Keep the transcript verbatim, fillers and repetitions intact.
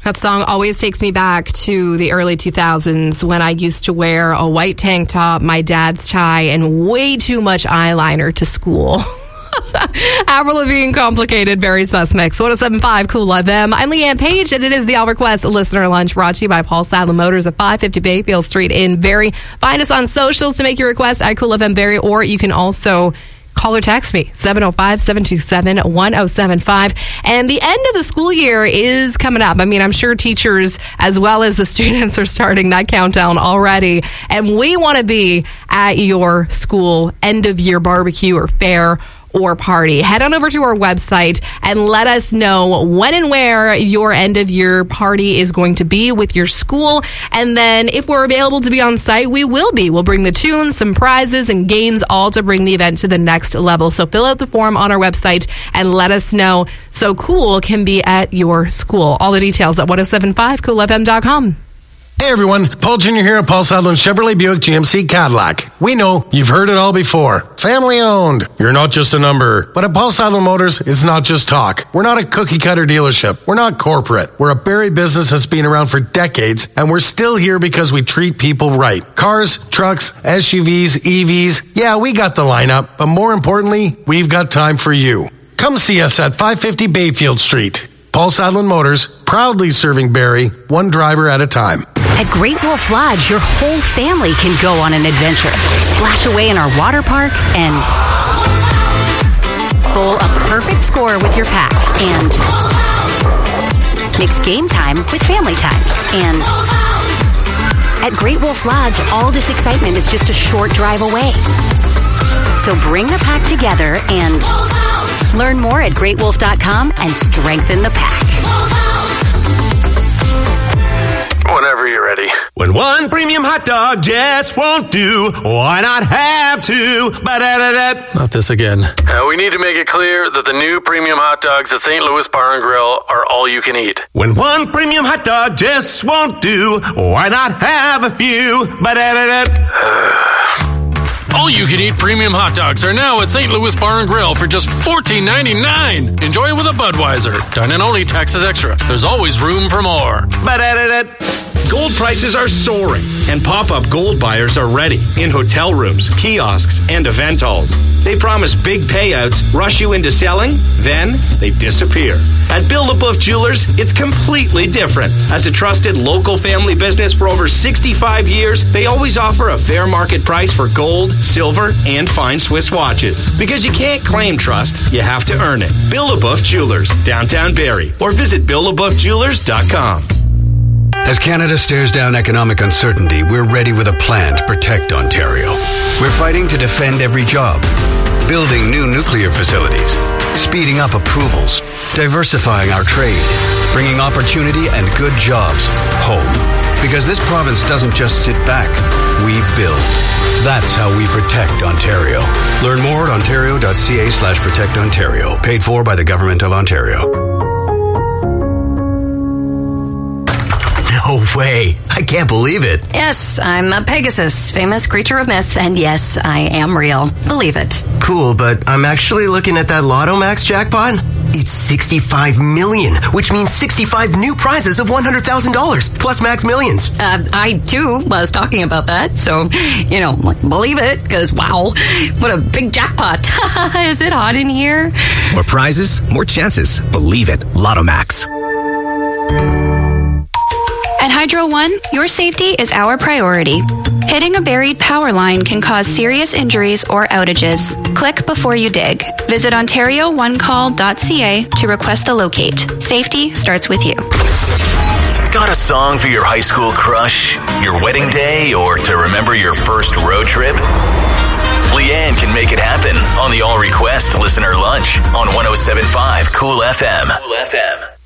That song always takes me back to the early two thousands when I used to wear a white tank top, my dad's tie, and way too much eyeliner to school. Avril Lavigne, Complicated, Barry's Best Mix, one oh seven point five Cool F M. I'm Leanne Page, and it is the All Request Listener Lunch brought to you by Paul Sadler Motors at five fifty Bayfield Street in Barrie. Find us on socials to make your request at Cool F M Barrie, or you can also call or text me, seven oh five, seven two seven, one oh seven five. And the end of the school year is coming up. I mean, I'm sure teachers as well as the students are starting that countdown already. And we want to be at your school end of year barbecue or fair or party. Head on over to our website and let us know when and where your end of year party is going to be with your school. And then if we're available to be on site, we will be. We'll bring the tunes, some prizes, and games, all to bring the event to the next level. So fill out the form on our website and let us know so cool can be at your school. All the details at ten seventy-five cool f m dot com. Hey everyone, Paul Junior here at Paul Sadler Chevrolet Buick G M C Cadillac. We know you've heard it all before. Family owned. You're not just a number. But at Paul Sadler Motors, it's not just talk. We're not a cookie cutter dealership. We're not corporate. We're a Barrie business that's been around for decades, and we're still here because we treat people right. Cars, trucks, S U Vs, E Vs. Yeah, we got the lineup, but more importantly, we've got time for you. Come see us at five fifty Bayfield Street. Paul Sadler Motors, proudly serving Barrie, one driver at a time. At Great Wolf Lodge, your whole family can go on an adventure. Splash away in our water park and bowl a perfect score with your pack. And mix game time with family time. And at Great Wolf Lodge, all this excitement is just a short drive away. So bring the pack together and learn more at great wolf dot com and strengthen the pack. Whenever you're ready. When one premium hot dog just won't do, why not have two? Ba-da-da-da. Not this again. Uh, we need to make it clear that the new premium hot dogs at Saint Louis Bar and Grill are all you can eat. When one premium hot dog just won't do, why not have a few? Ba-da-da-da. All you can eat premium hot dogs are now at Saint Louis Bar and Grill for just fourteen ninety-nine. Enjoy with a Budweiser. Dine in only, taxes extra. There's always room for more. Ba-da-da-da. Gold prices are soaring, and pop-up gold buyers are ready in hotel rooms, kiosks, and event halls. They promise big payouts, rush you into selling, then they disappear. At Bill LaBeouf Jewelers, it's completely different. As a trusted local family business for over sixty-five years, they always offer a fair market price for gold, silver, and fine Swiss watches. Because you can't claim trust, you have to earn it. Bill LaBeouf Jewelers, downtown Barrie, or visit bill labeouf jewelers dot com. As Canada stares down economic uncertainty, we're ready with a plan to protect Ontario. We're fighting to defend every job, building new nuclear facilities, speeding up approvals, diversifying our trade, bringing opportunity and good jobs home. Because this province doesn't just sit back, we build. That's how we protect Ontario. Learn more at ontario.ca slash protect Ontario. Paid for by the Government of Ontario. No way. I can't believe it. Yes, I'm a Pegasus, famous creature of myth, and yes, I am real. Believe it. Cool, but I'm actually looking at that Lotto Max jackpot. It's sixty-five million, which means sixty-five new prizes of one hundred thousand dollars, plus Max Millions. Uh, I, too, was talking about that, so, you know, believe it, because, wow, what a big jackpot. Is it hot in here? More prizes, more chances. Believe it. Lotto Max. At Hydro One, your safety is our priority. Hitting a buried power line can cause serious injuries or outages. Click before you dig. Visit ontario one call dot c a to request a locate. Safety starts with you. Got a song for your high school crush, your wedding day, or to remember your first road trip? Leanne can make it happen on the All Request Listener Lunch on ten seventy-five Cool F M. Cool F M.